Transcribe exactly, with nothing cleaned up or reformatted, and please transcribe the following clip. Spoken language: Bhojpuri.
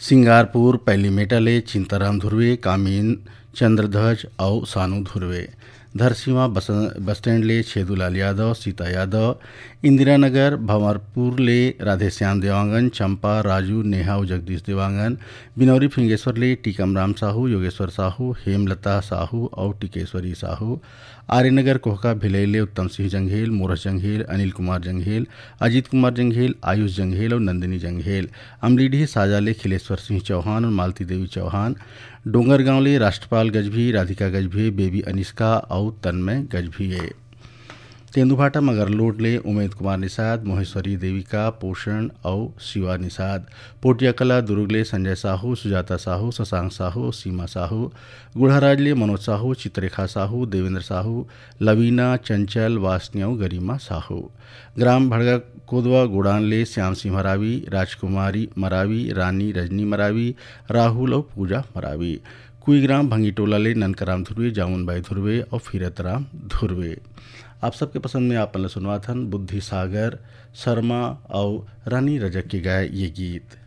सिंगारपुर पहली मेटले चिंताराम धुर्वे कामीन चंद्रध्वज और सानू धुर्वे। धरसीवा बस बस स्टैंड ले छेदूलाल यादव सीता यादव। इंदिरा नगर भंवरपुर ले राधेश्याम देवांगन चंपा राजू नेहा और जगदीश देवांगन। बिनौरी फिंगेश्वर ले टीकम राम साहू योगेश्वर साहू हेमलता साहू और टिकेश्वरी साहू। आर्यनगर कोहका भिलई ले उत्तम सिंह जंघेल मोरस जंघेल अनिल कुमार जंघेल अजीत कुमार जंघेल आयुष जंघेल और नंदिनी जंघेल। अमलीडीह साजा ले खिलेश्वर सिंह चौहान और मालती देवी चौहान। डोंगरगांव ले राष्ट्रपाल गजभी राधिका गजभी बेबी अनिष्का और तन्मय गजभिये। तेंदुभाटा मगरलोड ले उमेद कुमार निषाद मोहेश्वरी देविका पोषण और शिवा निषाद। पोटिया कला दुर्ग ले संजय साहू सुजाता साहू शशांक साहू सीमा साहू। गुढ़ाराज ले मनोज साहू चित्रेखा साहू देवेंद्र साहू लवीना चंचल वासनिया गरिमा साहू। ग्राम भड़गा कोदवा गुड़ान ले श्याम सिंह मरावी राजकुमारी मरावी रानी रजनी मरावी राहुल और पूजा मरावी। कुईग्राम भंगीटोला ले ननकराम धुर्वे जामुनबाई धुर्वे और फिरतराम धुर्वे। आप सबके पसंद में आप सुनवा थन बुद्धि सागर शर्मा और रानी रजक के गाय ये गीत।